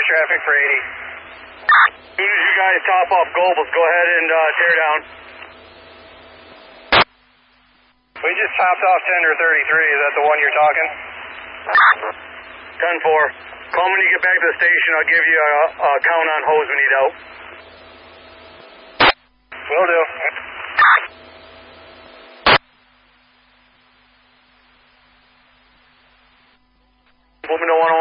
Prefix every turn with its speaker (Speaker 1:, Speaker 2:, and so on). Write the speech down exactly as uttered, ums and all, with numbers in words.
Speaker 1: traffic for eighty.
Speaker 2: As soon as you guys top off Goebbels, go ahead and uh, tear down.
Speaker 1: We just topped off Tender thirty-three. Is that the one you're talking?
Speaker 2: ten four. Call when you get back to the station. I'll give you a, a count on hose we need out.
Speaker 1: Will do.
Speaker 2: Moving to one oh